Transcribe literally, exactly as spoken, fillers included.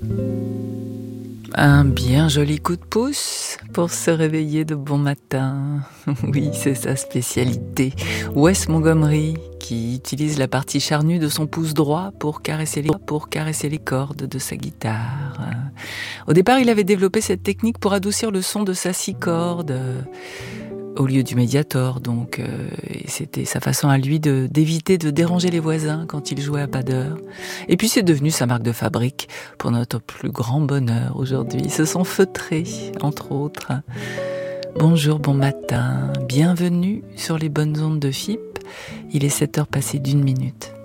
Un bien joli coup de pouce pour se réveiller de bon matin. Oui, c'est sa spécialité. Wes Montgomery, qui utilise la partie charnue de son pouce droit pour caresser les, pour caresser les cordes de sa guitare. Au départ, il avait développé cette technique pour adoucir le son de sa six cordes, au lieu du médiator, donc euh, et c'était sa façon à lui de, d'éviter de déranger les voisins quand il jouait à pas d'heure. Et puis c'est devenu sa marque de fabrique pour notre plus grand bonheur aujourd'hui. Ils se sont feutrés, entre autres. Bonjour, bon matin, bienvenue sur les bonnes ondes de F I P. Il est sept heures passées d'une minute.